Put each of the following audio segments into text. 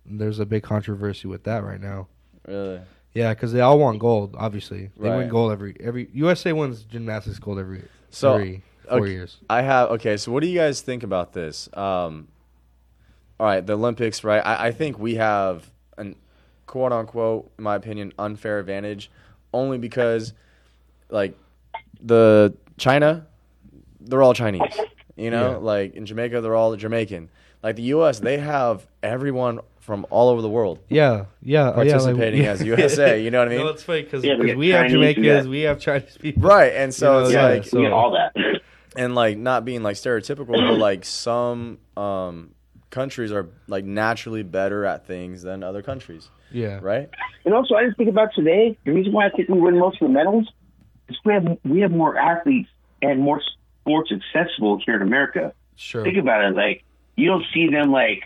There's a big controversy with that right now. Really? Yeah, because they all want gold. Obviously, they Right. win gold every. USA wins gymnastics gold every 4 years. So what do you guys think about this? All right, the Olympics, right? I think we have an quote unquote, in my opinion, unfair advantage, only because like the China, they're all Chinese. You know, Yeah. like in Jamaica, they're all Jamaican. Like the U.S., they have everyone from all over the world Yeah, participating as USA. You know what I mean? No, it's funny because Yeah, we we get have Chinese, Jamaicans, we have Chinese people. Right, and so it's Yeah, like, so- we get all that. and like not being like stereotypical, but like some countries are like naturally better at things than other countries, Yeah, right? And also, I just think about today. The reason why I think we win most of the medals is we have more athletes and more sports accessible here in America. sure. Think about it. Like, you don't see them like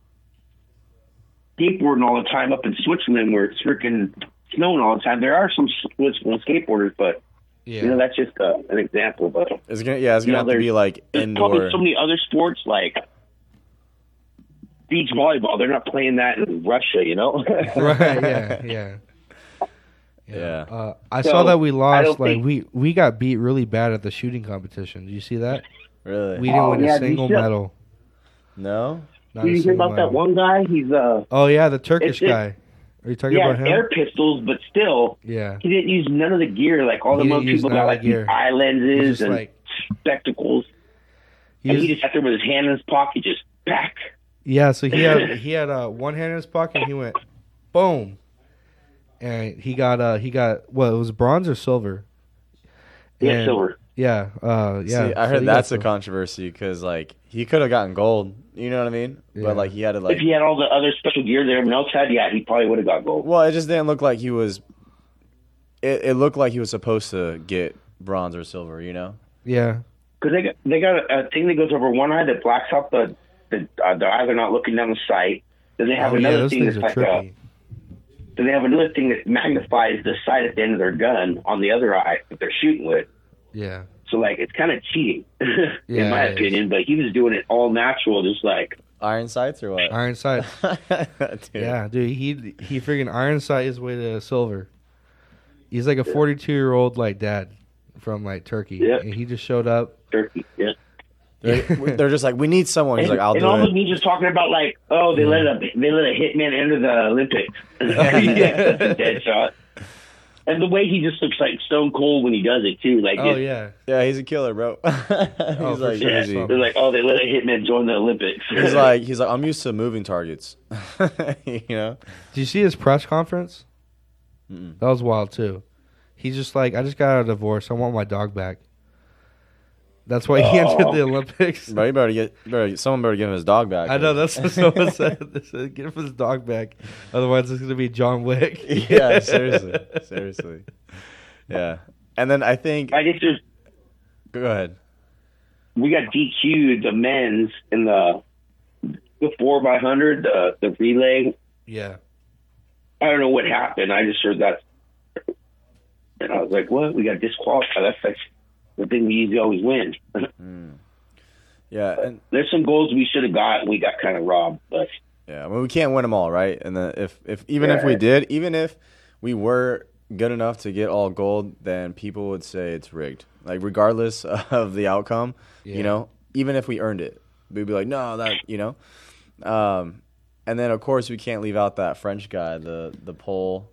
skateboarding all the time up in Switzerland where it's freaking snowing all the time. There are some Switzerland skateboarders, but Yeah, that's just an example. But It's gonna have to be like there's indoor. probably so many other sports like beach volleyball. They're not playing that in Russia, you know. right. Yeah. Yeah. I So, saw that we I lost. don't Like think- we got beat really bad at the shooting competition. Did you see that? Really? We didn't win yeah, a single you should- medal. No. Not Did a you hear single about that medal. one guy? He's Oh yeah, the Turkish It's- guy. Are you talking yeah, about him? air pistols, but still, Yeah. he didn't use none of the gear. Like all He the other didn't use people none got of like the gear. these eye He's lenses just and like spectacles, and he just sat there with his hand in his pocket, just back. yeah. So he had one hand in his pocket. And he went boom, and he got well, it was bronze or silver. Yeah, And- silver. Yeah, yeah. See, I so heard he got that's a silver. controversy because like he could have gotten gold. You know what I mean? Yeah. But like he had to like. If he had all the other special gear that everyone else had, yeah, he probably would have got gold. Well, it just didn't look like he was. It looked like he was supposed to get bronze or silver. You know? Yeah, Because they got a thing that goes over one eye that blacks out the eye they're not looking down the sight. Then they have oh yeah, another those thing things that's are like trippy. then they have another thing that magnifies the sight at the end of their gun on the other eye that they're shooting with. Yeah, So like it's kind of cheating, Yeah, in my it is. opinion. But he was doing it all natural, just like Iron sights or what? iron sight. Dude. Yeah, dude, he freaking iron sight his way to silver. He's like a 42-year-old like dad from like Turkey, Yeah. and he just showed up. turkey. Yeah. They're just like, we need someone. He's like, I'll and do all the it. media talking about like, oh, they let a hitman enter the Olympics. That's a dead shot. And the way he just looks like stone cold when he does it too. Like, Oh yeah, Yeah, he's a killer, bro. He's for like, sure. yeah, easy. they're like, oh, they let a hitman join the Olympics. He's like, I'm used to moving targets. You know? did you see his press conference? Mm-mm. That was wild too. He's just like, I just got out of divorce. I want my dog back. That's why he entered the Olympics. Bro, someone better give him his dog back. I know that's what someone said. They said, get his dog back, otherwise it's gonna be John Wick. Yeah, seriously. Yeah. And then I think, I guess go ahead. we got DQ'd the men's in the 4x100, the relay. Yeah, I don't know what happened. I just heard that, and I was like, "What? We got disqualified? That's like the thing we usually always win." Yeah, and There's some goals we should have got, and we got kind of robbed. But yeah, I mean, we can't win them all, right? And then if we did, even if we were good enough to get all gold, then people would say it's rigged. Like regardless of the outcome, Yeah. you know, even if we earned it, we'd be like, no, that, you know. And then of course we can't leave out that French guy, the pole.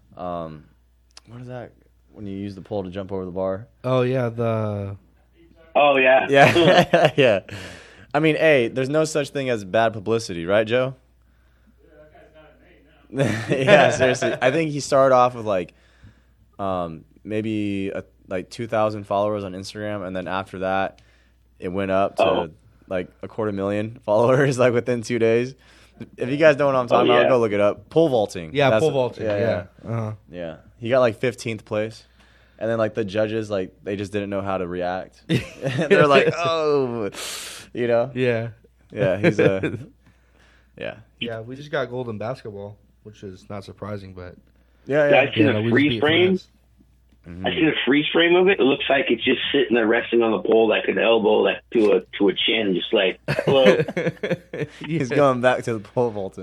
What is that? When you use the pole to jump over the bar? Oh yeah, the oh yeah, Yeah, yeah. I mean, hey, there's no such thing as bad publicity, right, Joe? Yeah, seriously. I think he started off with like maybe like 2,000 followers on Instagram, and then after that, it went up to like 250,000 followers like within 2 days. If you guys don't know what I'm talking about, yeah. go look it up. Pole vaulting. yeah That's pole what- vaulting. Yeah, Uh-huh. Yeah. He got like 15th place. And then like the judges, like they just didn't know how to react. They're like, oh, you know? yeah, Yeah, he's a, yeah. yeah. We just got gold in basketball, which is not surprising, but Yeah, I seen no, a we just freeze beat frame. France. I seen a freeze frame of it. It looks like it's just sitting there resting on the pole, like an elbow, like to a chin, just like hello. He's going back to the pole vaulting.